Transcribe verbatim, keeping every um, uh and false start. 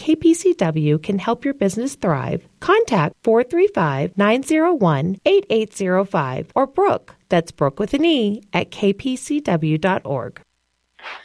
K P C W can help your business thrive, contact four three five, nine zero one, eight eight zero five or Brooke, that's Brooke with an E, at k p c w dot org.